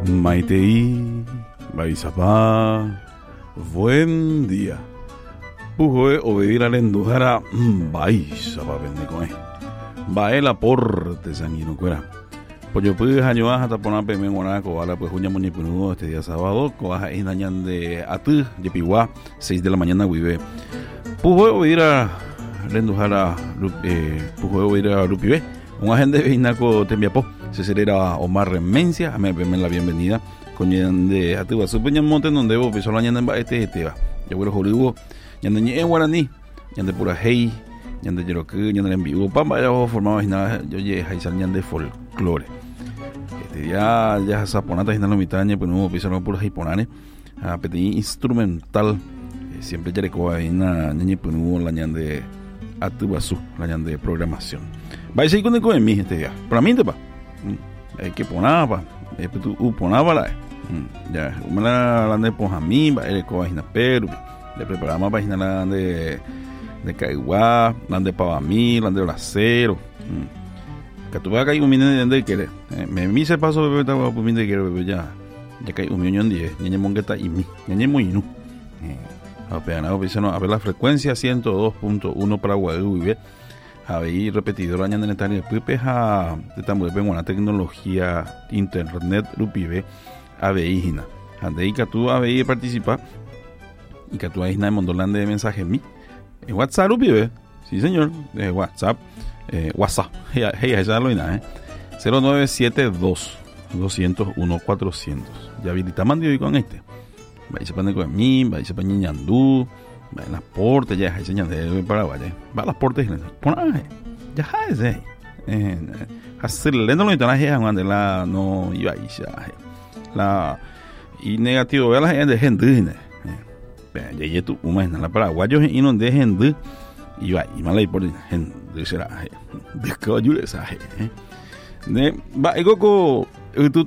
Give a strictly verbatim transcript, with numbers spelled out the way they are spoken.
Maitei, Baisapá, buen día. Pujoe obedir al endujara, Baisapá bendicoe. Bael aporte sanguino cuera. Pues yo pude año hasta poner peme guanaco, ahora pues uña muñepunudo este día sábado, coaja es dañan de atu, yepiwa, seis de la mañana vive. Pujoe obedir a endujara, pujoe obedir a lupive. Un agente de Vinaco Tembiapo, se celera Omar Remencia, a mí me la bienvenida, con de Atuba, Supeña Monte, donde vos pisó la ñanda en este este va. Yo voy a jugar, ñanda en Guaraní, ñanda pura hey, ñanda Yeroque, ñanda en vivo, pamba, ya formaba nada, yo llegué a esa ñanda de folclore. Este día ya saponata y nada mitaña, pues no pisó la pura hiponane, a pedir instrumental, siempre ya recoba ahí na ñañe pues no la ñanda de Atuba su, la ñanda de programación. Va a ser con el cohen mi este día. Para mí te pa. Hay que poner pa. Después tú poner para ya. Una la la de pojamí, va el cohen na Perú. Le preparamos para la de de caigua, la de pavamí, la de olacero. Que tú vas a caer un mine de que me mi se paso bebé estaba por mine de que bebé ya. Ya cae un millón diez. Ñeñe mongueta y mi. Ñeñe muy nu. Apenas a ver la frecuencia ciento dos punto uno para Guadalupe. Habéis repetido la ñanda netaria pipes a de también una tecnología internet rupive habéis hina andei que tú habéis participar y que tú habéis na mondolan de mensajes mi en WhatsApp rupive sí señor de WhatsApp eh, WhatsApp hey hey esa lo ina eh cero nueve siete dos dos cero uno cuatrocientos ya habilita mandio y con este vais a poner con mí vais a poner ñandú va en las portes ya hay señal de Paraguay va a las portes ponaje ya es eh hacer lento lo intana es cuando la no iba y ya la y negativo ve la gente de gente ya ya tú imagina la paraguayo y no de gente y va y mala y por gente será de que ayude esa de va ego tú